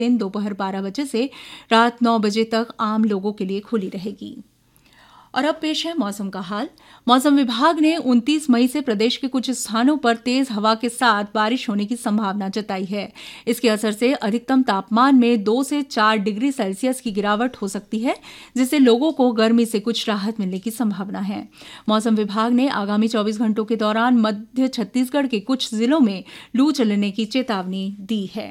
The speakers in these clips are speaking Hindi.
दिन दोपहर 12 बजे से रात 9 बजे तक आम लोगों के लिए खुली रहेगी। और अब पेश है मौसम का हाल। मौसम विभाग ने 29 मई से प्रदेश के कुछ स्थानों पर तेज हवा के साथ बारिश होने की संभावना जताई है। इसके असर से अधिकतम तापमान में 2 से 4 डिग्री सेल्सियस की गिरावट हो सकती है, जिससे लोगों को गर्मी से कुछ राहत मिलने की संभावना है। मौसम विभाग ने आगामी 24 घंटों के दौरान मध्य छत्तीसगढ़ के कुछ जिलों में लू चलने की चेतावनी दी है।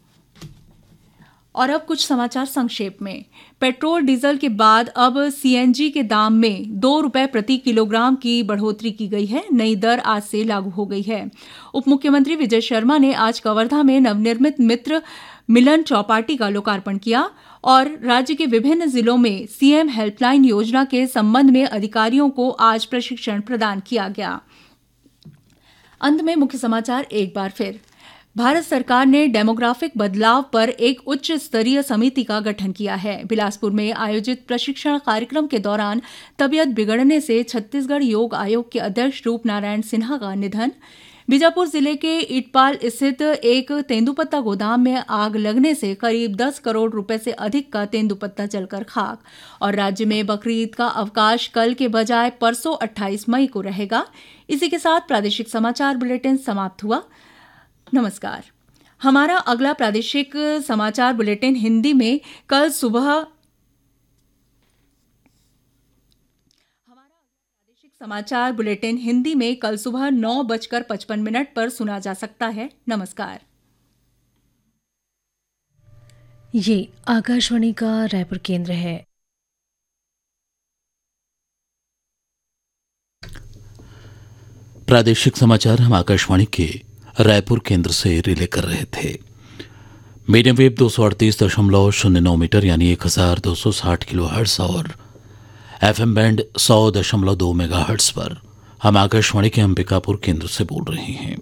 और अब कुछ समाचार संक्षेप में। पेट्रोल डीजल के बाद अब सीएनजी के दाम में 2 रुपये प्रति किलोग्राम की बढ़ोतरी की गई है। नई दर आज से लागू हो गई है। उप मुख्यमंत्री विजय शर्मा ने आज कवर्धा में नवनिर्मित मित्र मिलन चौपाटी का लोकार्पण किया और राज्य के विभिन्न जिलों में सीएम हेल्पलाइन योजना के संबंध में अधिकारियों को आज प्रशिक्षण प्रदान किया गया। अंत में मुख्य समाचार एक बार फिर। भारत सरकार ने डेमोग्राफिक बदलाव पर एक उच्च स्तरीय समिति का गठन किया है। बिलासपुर में आयोजित प्रशिक्षण कार्यक्रम के दौरान तबीयत बिगड़ने से छत्तीसगढ़ योग आयोग के अध्यक्ष रूपनारायण सिन्हा का निधन। बीजापुर जिले के इटपाल स्थित एक तेंदुपत्ता गोदाम में आग लगने से करीब 10 करोड़ रुपए से अधिक का तेंदुपत्ता जलकर खाक। और राज्य में बकरीद का अवकाश कल के बजाय परसों 28 मई को रहेगा। इसी के साथ प्रादेशिक समाचार बुलेटिन समाप्त हुआ। नमस्कार। हमारा अगला प्रादेशिक समाचार बुलेटिन हिंदी में कल सुबह 9:55 पर सुना जा सकता है। नमस्कार। ये आकाशवाणी का रायपुर केंद्र है। प्रादेशिक समाचार हम आकाशवाणी के रायपुर केंद्र से रिले कर रहे थे। मीडियम वेव 238.09 मीटर यानी 1260 किलोहर्ट्ज और एफएम बैंड 100.2 मेगाहर्ट्ज पर हम आकाशवाणी के अंबिकापुर केंद्र से बोल रहे हैं।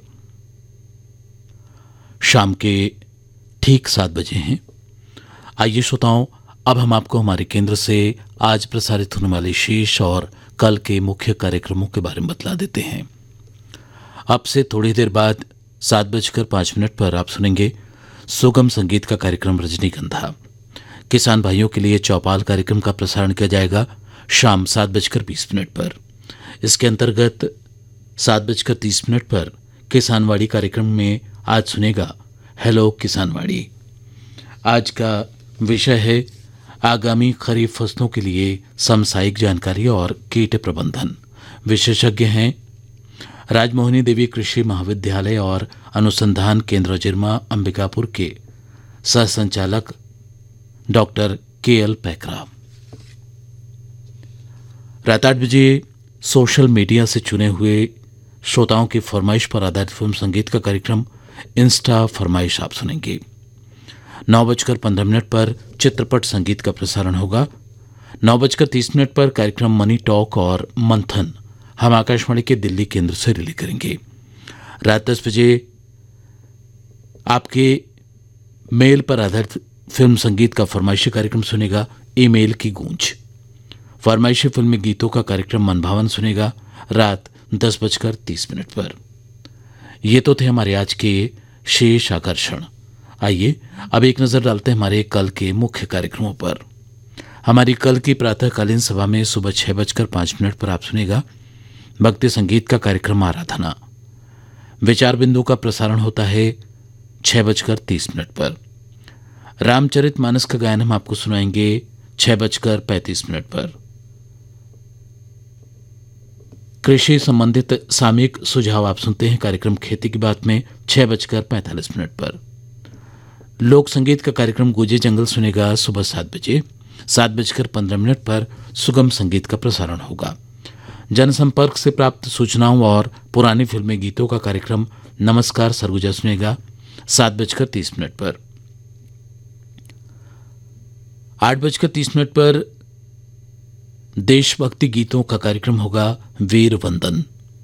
शाम के ठीक 7 बजे हैं। आइए श्रोताओं, अब हम आपको हमारे केंद्र से आज प्रसारित होने वाले शेष और कल के मुख्य कार्यक्रमों के बारे में बतला देते हैं। अब से थोड़ी देर बाद 7:05 पर आप सुनेंगे सुगम संगीत का कार्यक्रम रजनीगंधा। किसान भाइयों के लिए चौपाल कार्यक्रम का प्रसारण किया जाएगा शाम 7:20 पर। इसके अंतर्गत 7:30 पर किसानवाड़ी कार्यक्रम में आज सुनेगा हेलो किसानवाड़ी। आज का विषय है आगामी खरीफ फसलों के लिए समसामयिक जानकारी और कीट प्रबंधन। विशेषज्ञ हैं राजमोहिनी देवी कृषि महाविद्यालय और अनुसंधान केंद्र जिरमा अंबिकापुर के सह संचालक डॉक्टर केएल पैकरा। रात 8 बजे सोशल मीडिया से चुने हुए श्रोताओं की फरमाइश पर आधारित फिल्म संगीत का कार्यक्रम इंस्टा फरमाइश आप सुनेंगे। 9:15 पर चित्रपट संगीत का प्रसारण होगा। 9:30 पर कार्यक्रम मनी टॉक और मंथन हम आकाशवाणी के दिल्ली केंद्र से रिले करेंगे। रात 10 बजे आपके मेल पर आधारित फिल्म संगीत का फरमाइशी कार्यक्रम सुनेगा ईमेल की गूंज। फरमाइशी फिल्मी गीतों का कार्यक्रम मनभावन सुनेगा रात 10:30 पर। ये तो थे हमारे आज के शेष आकर्षण। आइए अब एक नजर डालते हैं हमारे कल के मुख्य कार्यक्रमों पर। हमारी कल की प्रातःकालीन सभा में सुबह 6:05 पर आप सुनेगा भक्ति संगीत का कार्यक्रम आराधना। विचार बिंदु का प्रसारण होता है 6:30 पर। रामचरितमानस का गायन हम आपको सुनाएंगे 6:35 पर। कृषि संबंधित सामयिक सुझाव आप सुनते हैं कार्यक्रम खेती की बात में 6:45 पर। लोक संगीत का कार्यक्रम गूंजे जंगल सुनेगा सुबह 7 बजे। 7:15 पर सुगम संगीत का प्रसारण होगा। जनसंपर्क से प्राप्त सूचनाओं और पुरानी फिल्मी गीतों का कार्यक्रम नमस्कार सरगुजा सुनेगा 7:30 पर। 8:30 पर देशभक्ति गीतों का कार्यक्रम होगा वीर वंदन।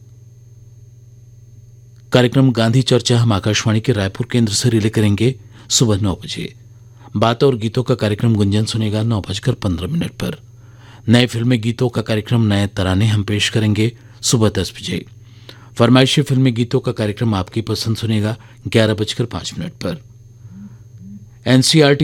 कार्यक्रम गांधी चर्चा हम आकाशवाणी के रायपुर केंद्र से रिले करेंगे सुबह 9 बजे। बातों और गीतों का कार्यक्रम गुंजन सुनेगा 9:15 पर। नए फिल्मी गीतों का कार्यक्रम नए तराने हम पेश करेंगे सुबह 10 बजे। फरमाइशी फिल्मी गीतों का कार्यक्रम आपकी पसंद सुनेगा 11:05 पर। एनसीईआरटी